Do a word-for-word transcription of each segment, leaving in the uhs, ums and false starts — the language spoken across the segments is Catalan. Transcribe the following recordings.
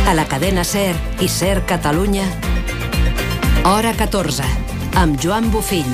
A la cadena SER i SER Catalunya, Hora catorze, amb Joan Bofill.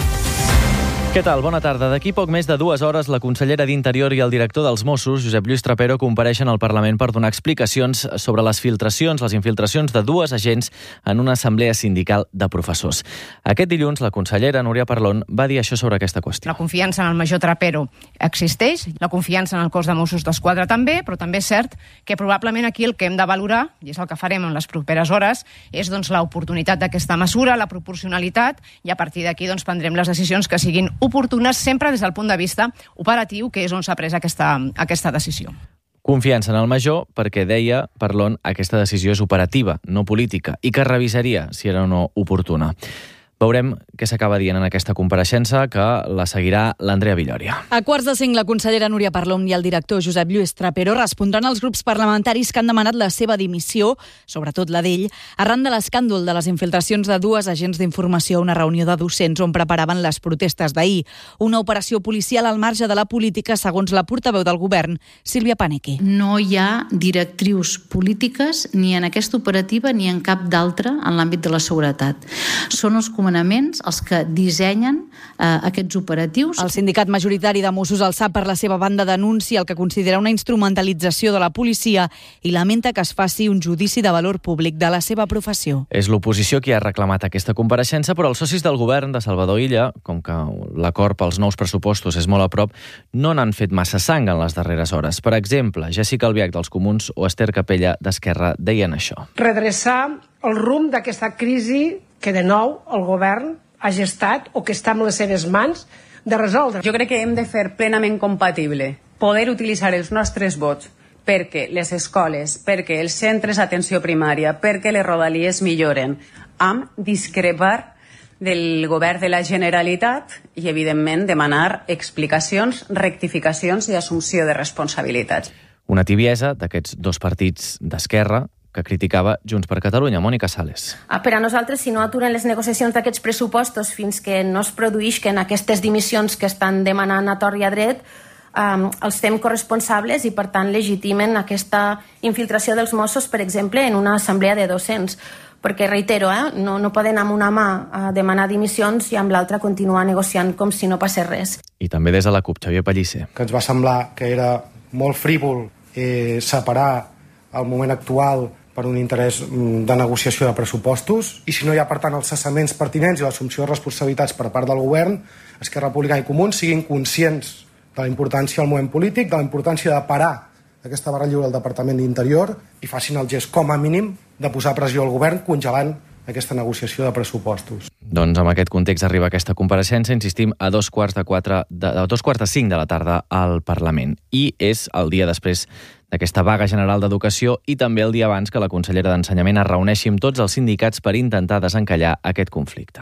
Què tal? Bona tarda. D'aquí poc més de dues hores, la consellera d'Interior i el director dels Mossos, Josep Lluís Trapero, compareixen al Parlament per donar explicacions sobre les filtracions, les infiltracions de dues agents en una assemblea sindical de professors. Aquest dilluns, la consellera Núria Parlon va dir això sobre aquesta qüestió. La confiança en el major Trapero existeix, la confiança en el cos de Mossos d'Esquadra també, però també és cert que probablement aquí el que hem de valorar, i és el que farem en les properes hores, és doncs, l'oportunitat d'aquesta mesura, la proporcionalitat, i a partir d'aquí doncs, prendrem les decisions que siguin oportunes sempre des del punt de vista operatiu, que és on s'ha pres aquesta, aquesta decisió. Confiança en el major perquè, deia Parlon, aquesta decisió és operativa, no política, i que revisaria si era o no oportuna. Veurem què s'acaba dient en aquesta compareixença, que la seguirà l'Andrea Villòria. A quarts de cinc, la consellera Núria Parlon i el director Josep Lluís Trapero respondran als grups parlamentaris que han demanat la seva dimissió, sobretot la d'ell, arran de l'escàndol de les infiltracions de dues agents d'informació a una reunió de docents on preparaven les protestes d'ahir. Una operació policial al marge de la política, segons la portaveu del govern, Sílvia Paneque. No hi ha directrius polítiques ni en aquesta operativa ni en cap d'altra en l'àmbit de la seguretat. Són els comandaments els que dissenyen eh, aquests operatius. El sindicat majoritari de Mossos, el S A P, per la seva banda, denuncia el que considera una instrumentalització de la policia i lamenta que es faci un judici de valor públic de la seva professió. És l'oposició qui ha reclamat aquesta compareixença, però els socis del govern de Salvador Illa, com que l'acord pels nous pressupostos és molt a prop, no n'han fet massa sang en les darreres hores. Per exemple, Jessica Albiach dels Comuns o Esther Capella d'Esquerra deien això. Redreçar el rumb d'aquesta crisi que de nou el govern ha gestat o que està en les seves mans de resoldre. Jo crec que hem de fer plenament compatible poder utilitzar els nostres vots perquè les escoles, perquè els centres d'atenció primària, perquè les rodalies milloren, amb discrepar del govern de la Generalitat i, evidentment, demanar explicacions, rectificacions i assumpció de responsabilitats. Una tibiesa d'aquests dos partits d'esquerra que criticava Junts per Catalunya. Mònica Sales. Ah, per a nosaltres, si no aturen les negociacions d'aquests pressupostos fins que no es produïsquen aquestes dimissions que estan demanant a tort i a dret, um, els fem corresponsables i, per tant, legitimen aquesta infiltració dels Mossos, per exemple, en una assemblea de docents. Perquè, reitero, eh, no, no poden amb una mà a demanar dimissions i amb l'altra continuar negociant com si no passés res. I també des de la CUP, Xavier Pellicer. Que ens va semblar que era molt frívol eh, separar el moment actual per un interès de negociació de pressupostos, i si no hi ha, per tant, els cessaments pertinents i l'assumpció de responsabilitats per part del govern, Esquerra Republicana i Comuns siguin conscients de la importància del moment polític, de la importància de parar aquesta barra lliure del Departament d'Interior i facin el gest, com a mínim, de posar pressió al govern congelant aquesta negociació de pressupostos. Doncs amb aquest context arriba aquesta compareixença, insistim, a dos quarts de quatre, de, a dos quarts de cinc de la tarda al Parlament. I és el dia després d'aquesta vaga general d'educació i també el dia abans que la consellera d'Ensenyament es reuneixi amb tots els sindicats per intentar desencallar aquest conflicte.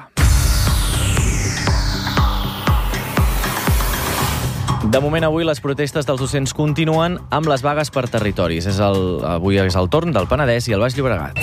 De moment, avui les protestes dels docents continuen amb les vagues per territoris. És el, avui és el torn del Penedès i el Baix Llobregat.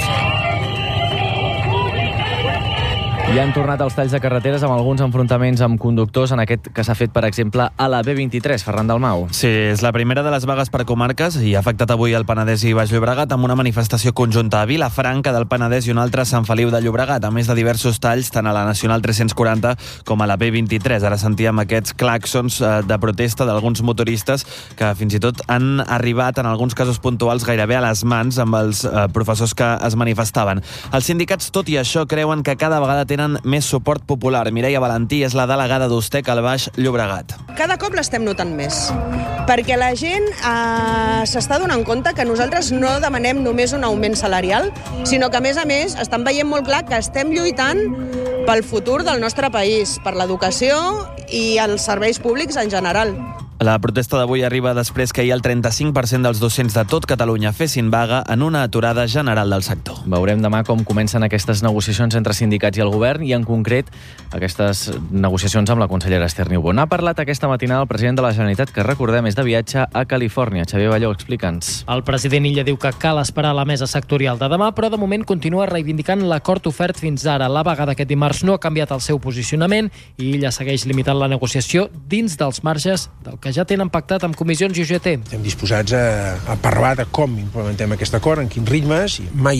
I han tornat els talls de carreteres amb alguns enfrontaments amb conductors, en aquest que s'ha fet, per exemple, a la B vint-i-tres, Ferran Dalmau. Sí, és la primera de les vagues per comarques i ha afectat avui el Penedès i Baix Llobregat amb una manifestació conjunta a Vilafranca del Penedès i una altra a Sant Feliu de Llobregat, a més de diversos talls tant a la Nacional tres-cents quaranta com a la B vint-i-tres. Ara sentíem aquests clàxons de protesta d'alguns motoristes que fins i tot han arribat, en alguns casos puntuals, gairebé a les mans amb els eh, professors que es manifestaven. Els sindicats, tot i això, creuen que cada vegada tenen més suport popular. Mireia Valentí és la delegada d'Ustec al Baix Llobregat. Cada cop l'estem notant més, perquè la gent eh, s'està donant compte que nosaltres no demanem només un augment salarial, sinó que, a més a més, estan veient molt clar que estem lluitant pel futur del nostre país, per l'educació i els serveis públics en general. La protesta d'avui arriba després que hi ha el trenta-cinc per cent dels docents de tot Catalunya fessin vaga en una aturada general del sector. Veurem demà com comencen aquestes negociacions entre sindicats i el govern i, en concret, aquestes negociacions amb la consellera Esther Niubó. N'ha parlat aquesta matinada el president de la Generalitat, que recordem és de viatge a Califòrnia. Xavier Balló, explica'ns. El president Illa diu que cal esperar la mesa sectorial de demà, però de moment continua reivindicant l'acord ofert fins ara. La vaga d'aquest dimarts no ha canviat el seu posicionament i Illa segueix limitant la negociació dins dels marges del que ja tenen pactat amb comissions i U G T. Estem disposats a, a parlar de com implementem aquest acord, en quins ritmes, i mai